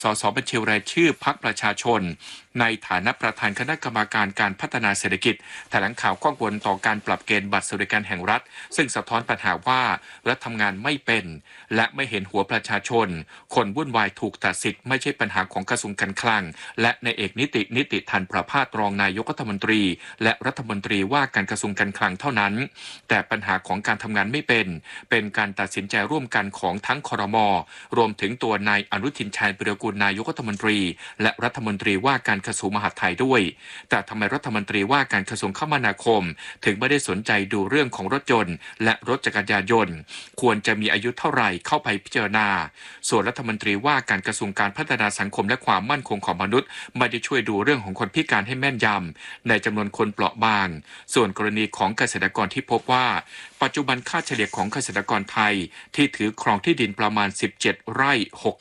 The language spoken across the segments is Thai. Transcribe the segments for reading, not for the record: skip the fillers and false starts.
สสบัญชีรายชื่อพรรคประชาชนในฐานะประธานคณะกรรมการการพัฒนาเศรษฐกิจแถลงข่าวข้อมูลต่อการปรับเกณฑ์บัตรสวัสดิการแห่งรัฐซึ่งสะท้อนปัญหาว่ารัฐทำงานไม่เป็นและไม่เห็นหัวประชาชนคนวุ่นวายถูกตัดสิทธิ์ไม่ใช่ปัญหาของกระทรวงการคลังและในเอกนิติธันประภาสรองนายกรัฐมนตรีและรัฐมนตรีว่าการกระทรวงการคลังเท่านั้นแต่ปัญหาของการทำงานไม่เป็นการตัดสินใจร่วมกันของทั้งครม.รวมถึงตัวนายอนุทินชาญวิรากูลนายกรัฐมนตรีและรัฐมนตรีว่าการกระทรวงมหาดไทยด้วยแต่ทำไมรัฐมนตรีว่าการกระทรวงคมนาคมถึงไม่ได้สนใจดูเรื่องของรถยนต์และรถจักรยานยนต์ควรจะมีอายุเท่าไหร่เข้าไปพิจารณาส่วนรัฐมนตรีว่าการกระทรวงการพัฒนาสังคมและความมั่นคงของมนุษย์ไม่ได้ช่วยดูเรื่องของคนพิการให้แม่นยำในจำนวนคนเปราะบางส่วนกรณีของเกษตรกรที่พบว่าปัจจุบันค่าเฉลี่ยของเกษตรกรไทยที่ถือครองที่ดินประมาณ17ไร่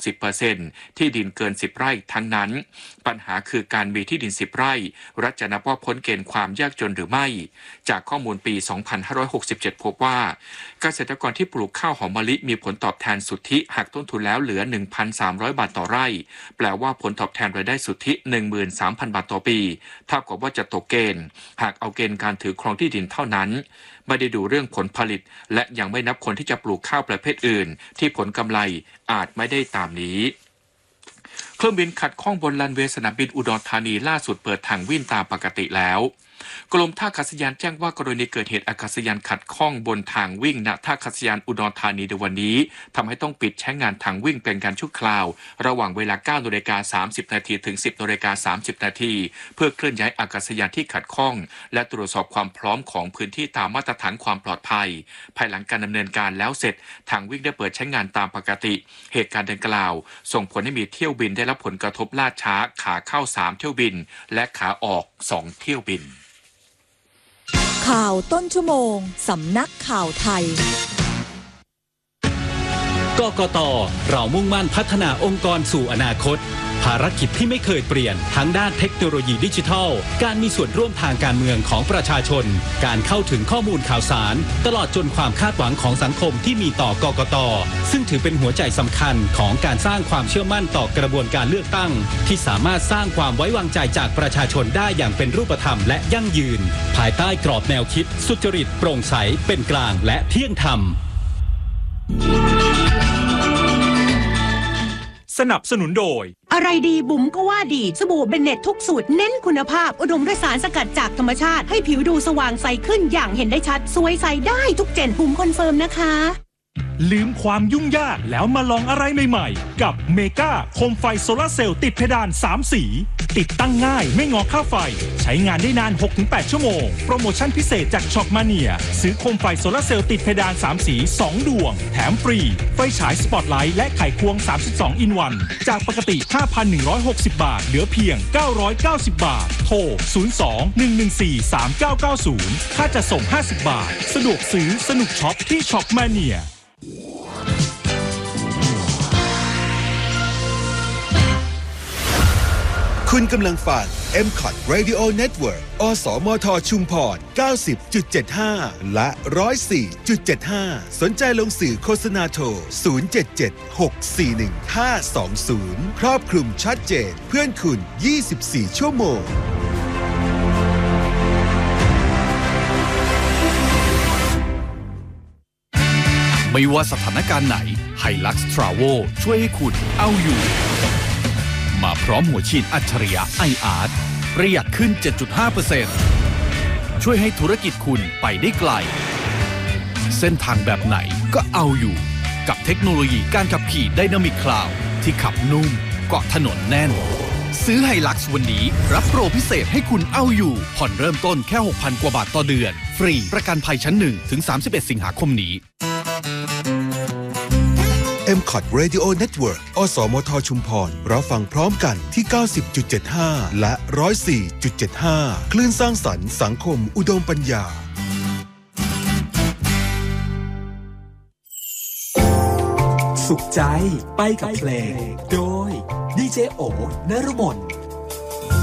60% ที่ดินเกิน10ไร่ทั้งนั้นปัญหาคือการมีที่ดิน10ไร่รัฐจะนับว่าพ้นเกณฑ์ความยากจนหรือไม่จากข้อมูลปี 2567 พบว่าเกษตรกรที่ปลูกข้าวหอมมะลิมีผลตอบแทนสุทธิหักต้นทุนแล้วเหลือ 1,300 บาทต่อไร่แปลว่าผลตอบแทนรายได้สุทธิ 13,000 บาทต่อปีเท่ากับว่าจะตกเกณฑ์หากเอาเกณฑ์การถือครองที่ดินเท่านั้นไม่ได้ดูเรื่องผลผลิตและยังไม่นับคนที่จะปลูกข้าวประเภทอื่นที่ผลกำไรอาจไม่ได้ตามนี้เครื่องบินขัดข้องบนรันเวย์สนามบินอุดรธานีล่าสุดเปิดทางวิ่งตามปกติแล้วกรมท่าอากาศยานแจ้งว่ากรณีเกิดเหตุอากาศยานขัดข้องบนทางวิ่งณท่าอากาศยานอุดรธานีในวันนี้ทำให้ต้องปิดใช้งานทางวิ่งเป็นการชั่วคราวระหว่างเวลา 9:30 น.ถึง 10:30 น.เพื่อเคลื่อนย้ายอากาศยานที่ขัดข้องและตรวจสอบความพร้อมของพื้นที่ตามมาตรฐานความปลอดภัยภายหลังการดำเนินการแล้วเสร็จทางวิ่งได้เปิดใช้งานตามปกติเหตุการณ์ดังกล่าวส่งผลให้มีเที่ยวบินได้รับผลกระทบล่าช้าขาเข้า3เที่ยวบินและขาออก2เที่ยวบินข่าวต้นชั่วโมงสำนักข่าวไทยกกต.เรามุ่งมั่นพัฒนาองค์กรสู่อนาคตภารกิจที่ไม่เคยเปลี่ยนทั้งด้านเทคโนโลยีดิจิทัลการมีส่วนร่วมทางการเมืองของประชาชนการเข้าถึงข้อมูลข่าวสารตลอดจนความคาดหวังของสังคมที่มีต่อกกต.ซึ่งถือเป็นหัวใจสำคัญของการสร้างความเชื่อมั่นต่อกระบวนการเลือกตั้งที่สามารถสร้างความไว้วางใจจากประชาชนได้อย่างเป็นรูปธรรมและยั่งยืนภายใต้กรอบแนวคิดสุจริตโปร่งใสเป็นกลางและเที่ยงธรรมสนับสนุนโดยอะไรดีบุ๋มก็ว่าดีสบู่เบนเน็ตทุกสูตรเน้นคุณภาพอุดมด้วยสารสกัดจากธรรมชาติให้ผิวดูสว่างใสขึ้นอย่างเห็นได้ชัดสวยใสได้ทุกเจนบุ๋มคอนเฟิร์มนะคะลืมความยุ่งยากแล้วมาลองอะไรใหม่ๆกับเมกาโคมไฟโซลาร์เซลล์ติดเพดาน3สีติดตั้งง่ายไม่งอค่าไฟใช้งานได้นาน 6-8 ชั่วโมงโปรโมชั่นพิเศษจากช็อปมาเนียซื้อโคมไฟโซลาร์เซลล์ติดเพดาน3สี2ดวงแถมฟรีไฟฉายสปอตไลท์และไขควง32 อินวันจากปกติ 5,160 บาทเหลือเพียง990 บาทโทร 02-114-3990 ค่าจัดส่ง50 บาทสะดวกซื้อสนุกช็อปที่ช็อปมาเนียคุณกำลังฟัง MCOT Radio Network อสมทชุมพร 90.75 และ 104.75 สนใจลงสื่อโฆษณาโทร 077-641-520 ครอบคลุมชัดเจนเพื่อนคุณ 24 ชั่วโมงไม่ว่าสถานการณ์ไหน Hilux Travel ช่วยให้คุณเอาอยู่มาพร้อมหัวฉีดอัจฉริยะ iArt ประหยัดขึ้น 7.5% ช่วยให้ธุรกิจคุณไปได้ไกลเส้นทางแบบไหนก็เอาอยู่กับเทคโนโลยีการขับขี่ Dynamic Cloud ที่ขับนุ่มเกาะถนนแน่นซื้อ Hilux วันนี้รับโปรพิเศษให้คุณเอาอยู่ผ่อนเริ่มต้นแค่ 6,000 กว่าบาทต่อเดือนฟรีประกันภัยชั้น1ถึง31 สิงหาคมนี้ MCOT Radio Network อสมทชุมพรเราฟังพร้อมกันที่ 90.75 และ 104.75 คลื่นสร้างสรรค์สังคมอุดมปัญญาสุขใจไปกับเพลงโดยดีเจโอ นฤมล